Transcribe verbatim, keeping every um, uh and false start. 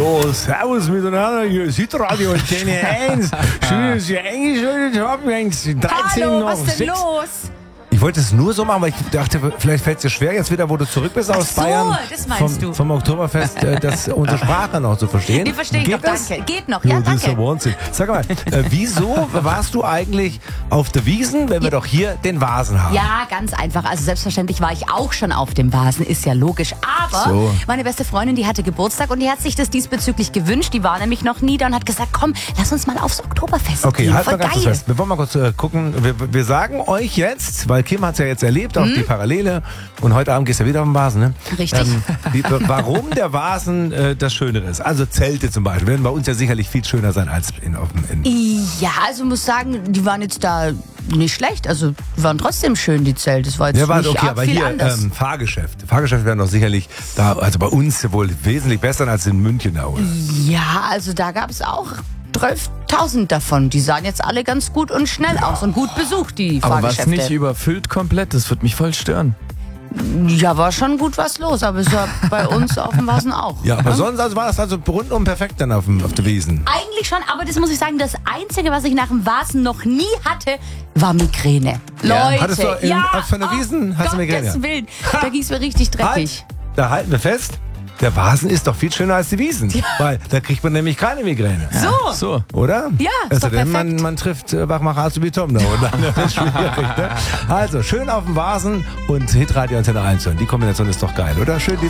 Ja, servus miteinander, hier ist Hitradio Antenne eins. Schön, dass ihr eingeschaltet habt. dreizehn Hallo, noch was denn sechs. los? Ich wollte es nur so machen, weil ich dachte, vielleicht fällt es dir schwer, jetzt wieder, wo du zurück bist aus Ach so, Bayern, das meinst vom, du. vom Oktoberfest, äh, das unsere Sprache noch zu verstehen. Die verstehe ich Geht noch, das? danke. Geht noch, ja, Das ist ja danke. Wahnsinn. Sag mal, äh, wieso warst du eigentlich auf der Wiesn, wenn wir doch hier den Vasen haben? Ja, ganz einfach. Also selbstverständlich war ich auch schon auf dem Vasen, ist ja logisch. Aber So. meine beste Freundin, die hatte Geburtstag und die hat sich das diesbezüglich gewünscht. Die war nämlich noch nie da und hat gesagt, komm, lass uns mal aufs Oktoberfest Okay, gehen. halt Voll mal ganz geil. kurz fest. Wir wollen mal kurz äh, gucken. Wir, wir sagen euch jetzt, weil Kim hat es ja jetzt erlebt, auch die Parallele. Und heute Abend gehst du ja wieder auf den Vasen, ne? Richtig. die, warum der Vasen äh, das Schönere ist. Also Zelte zum Beispiel werden bei uns ja sicherlich viel schöner sein als in, auf dem... In Ja, also muss sagen, die waren jetzt da nicht schlecht. Also die waren trotzdem schön, die Zelte. Das war jetzt ja, warte, nicht okay, arg aber viel hier anders. ähm, Fahrgeschäfte. Fahrgeschäfte werden doch sicherlich da, also bei uns wohl wesentlich besser als in München da, oder? Ja, also da gab es auch zwölftausend davon. Die sahen jetzt alle ganz gut und schnell aus und gut besucht, die Aber was Fahrgeschäfte. nicht überfüllt komplett, das wird mich voll stören. Ja, war schon gut was los, aber es war bei uns auf dem Vasen auch. Ja, aber ne? sonst also war das also rundum perfekt dann auf, dem, auf der Wiesn. Eigentlich schon, aber das muss ich sagen, das Einzige, was ich nach dem Vasen noch nie hatte, war Migräne. Ja. Leute, Hattest du in- ja, auf der Wiesn hast du Migräne? Gottes Willen, da ging es mir richtig dreckig. Halt, da halten wir fest, der Vasen ist doch viel schöner als die Wiesn. Weil da kriegt man nämlich keine Migräne. So. So. Oder? Ja, ist also doch denn man, perfekt. man trifft äh, Wachmacher Azubi Tom da, oder? Das ist schwierig, ne? Also, schön auf dem Vasen und Hitradio Antenne eins hören. Die Kombination ist doch geil, oder? Schön die